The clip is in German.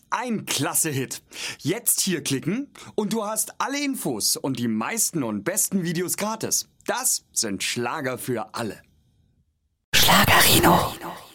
Ein klasse Hit. Jetzt hier klicken und du hast alle Infos und die meisten und besten Videos gratis. Das sind Schlager für alle. Schlagerino.